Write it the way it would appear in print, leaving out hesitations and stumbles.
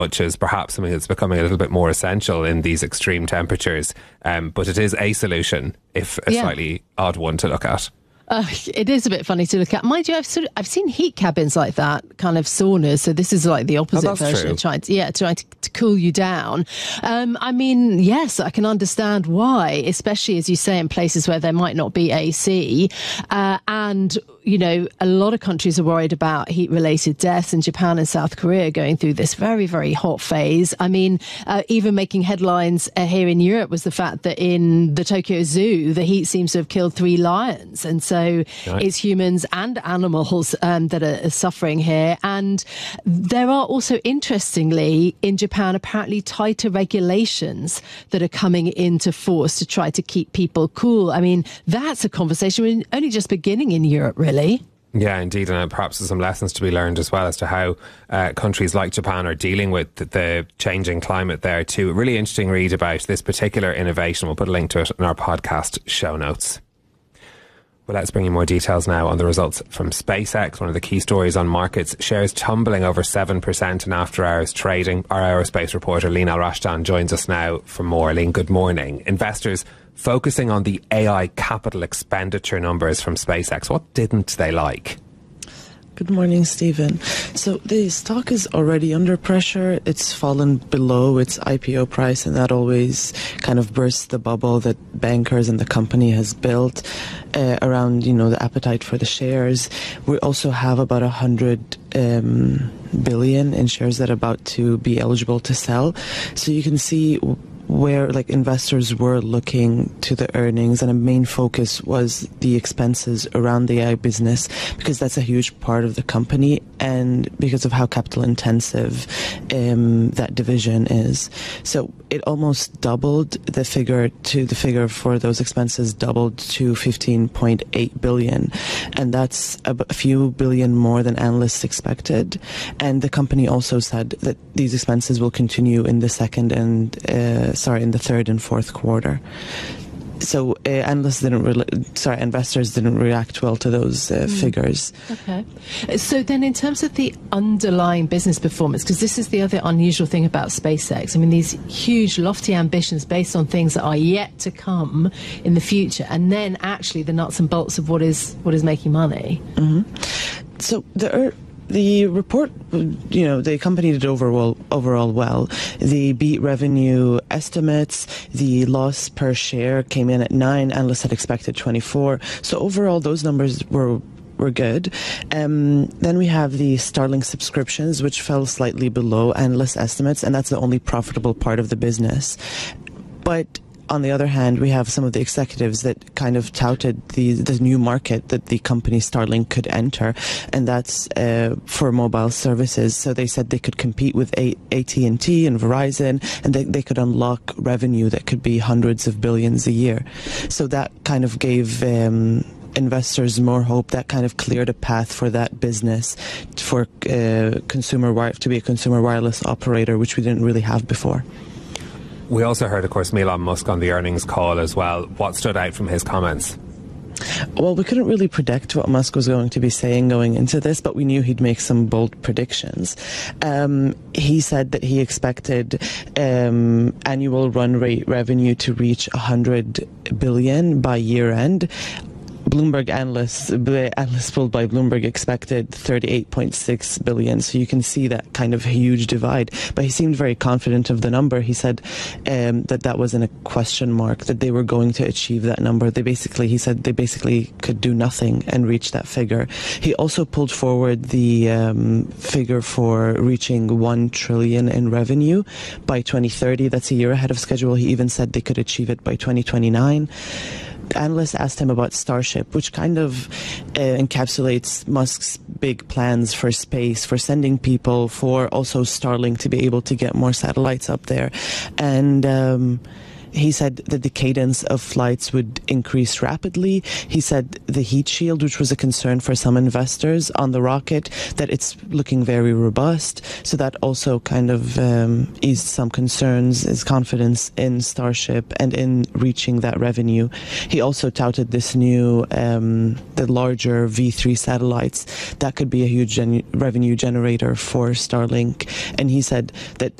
which is perhaps something that's becoming a little bit more essential in these extreme temperatures. But it is a solution, if a slightly odd one to look at. It is a bit funny to look at. Mind you, I've seen heat cabins like that, kind of saunas. So this is like the opposite version of trying to cool you down. I mean, yes, I can understand why, especially as you say in places where there might not be AC, and you know, a lot of countries are worried about heat-related deaths, and Japan and South Korea going through this very, very hot phase. I mean, even making headlines here in Europe was the fact that in the Tokyo Zoo, the heat seems to have killed 3 lions. And so it's humans and animals that are suffering here. And there are also, interestingly, in Japan, apparently tighter regulations that are coming into force to try to keep people cool. I mean, that's a conversation we're only just beginning in Europe, really. Yeah, indeed, and perhaps there's some lessons to be learned as well as to how countries like Japan are dealing with the changing climate there too. A really interesting read about this particular innovation. We'll put a link to it in our podcast show notes. Well, let's bring you more details now on the results from SpaceX, one of the key stories on markets. Shares tumbling over 7% in after-hours trading. Our aerospace reporter, Lean Al-Rashdan, joins us now for more. Lean, good morning. Investors focusing on the AI capital expenditure numbers from SpaceX. What didn't they like? Good morning, Stephen. So the stock is already under pressure. It's fallen below its IPO price, and that always kind of bursts the bubble that bankers and the company has built around, you know, the appetite for the shares. We also have about 100 billion in shares that are about to be eligible to sell. So you can see where like investors were looking to the earnings, and a main focus was the expenses around the AI business, because that's a huge part of the company and because of how capital intensive that division is. So it almost doubled the figure for those expenses doubled to 15.8 billion, and that's a few billion more than analysts expected. And the company also said that these expenses will continue in the in the third and fourth quarter. So investors didn't react well to those figures. Okay. So then in terms of the underlying business performance, because this is the other unusual thing about SpaceX, I mean, these huge lofty ambitions based on things that are yet to come in the future, and then actually the nuts and bolts of what is making money. Mm-hmm. So the report, you know, the company did overall well. The beat revenue estimates. The loss per share came in at 9. Analysts had expected 24. So overall, those numbers were good. Then we have the Starlink subscriptions, which fell slightly below analyst estimates, and that's the only profitable part of the business. But on the other hand, we have some of the executives that kind of touted the new market that the company Starlink could enter, and that's for mobile services. So they said they could compete with AT&T and Verizon, and they could unlock revenue that could be hundreds of billions a year. So that kind of gave investors more hope. That kind of cleared a path for that business for to be a consumer wireless operator, which we didn't really have before. We also heard, of course, Elon Musk on the earnings call as well. What stood out from his comments? Well, we couldn't really predict what Musk was going to be saying going into this, but we knew he'd make some bold predictions. He said that he expected annual run rate revenue to reach 100 billion by year end. Bloomberg the analysts pulled by Bloomberg expected 38.6 billion. So you can see that kind of huge divide. But he seemed very confident of the number. He said that wasn't a question mark, that they were going to achieve that number. He said they basically could do nothing and reach that figure. He also pulled forward the figure for reaching 1 trillion in revenue by 2030. That's a year ahead of schedule. He even said they could achieve it by 2029. Analysts asked him about Starship, which kind of encapsulates Musk's big plans for space, for sending people, for also Starlink to be able to get more satellites up there. And He said that the cadence of flights would increase rapidly. He said the heat shield, which was a concern for some investors on the rocket, that it's looking very robust. So that also kind of eased some concerns, his confidence in Starship and in reaching that revenue. He also touted this new, the larger V3 satellites. That could be a huge revenue generator for Starlink. And he said that